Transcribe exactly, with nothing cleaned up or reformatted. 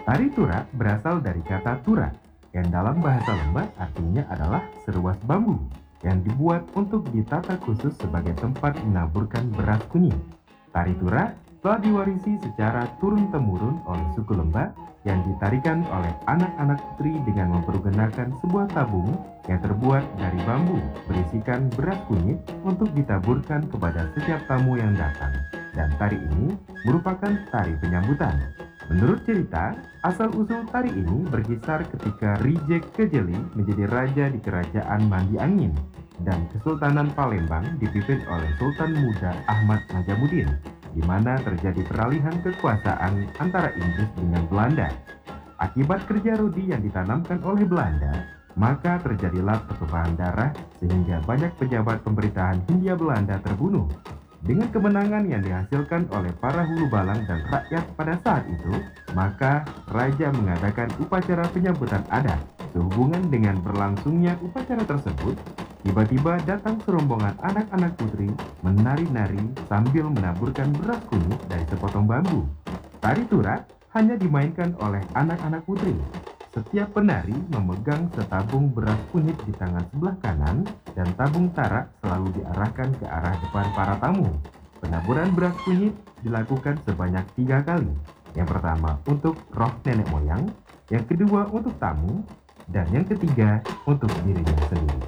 Tari Tura berasal dari kata tura, yang dalam bahasa Lembah artinya adalah seruas bambu, yang dibuat untuk ditata khusus sebagai tempat menaburkan beras kunyit. Tari Tura telah diwarisi secara turun-temurun oleh suku Lembah yang ditarikan oleh anak-anak putri dengan mempergunakan sebuah tabung yang terbuat dari bambu berisikan beras kunyit untuk ditaburkan kepada setiap tamu yang datang. Dan tari ini merupakan tari penyambutan. Menurut cerita, asal-usul tari ini berkisar ketika Rijek Kejeli menjadi raja di kerajaan Mandi Angin dan Kesultanan Palembang dipimpin oleh Sultan Muda Ahmad Najamuddin, di mana terjadi peralihan kekuasaan antara Inggris dengan Belanda. Akibat kerja rudi yang ditanamkan oleh Belanda, maka terjadilah pertumpahan darah sehingga banyak pejabat pemerintahan Hindia Belanda terbunuh. Dengan kemenangan yang dihasilkan oleh para hulu balang dan rakyat pada saat itu, maka raja mengadakan upacara penyambutan adat. Sehubungan dengan berlangsungnya upacara tersebut, tiba-tiba datang serombongan anak-anak putri menari-nari sambil menaburkan beras kunyit dari sepotong bambu. Tari Tura hanya dimainkan oleh anak-anak putri. Setiap penari memegang setabung beras kunyit di tangan sebelah kanan dan tabung tarak selalu diarahkan ke arah depan para tamu. Penaburan beras kunyit dilakukan sebanyak tiga kali. Yang pertama untuk roh nenek moyang, yang kedua untuk tamu, dan yang ketiga untuk dirinya sendiri.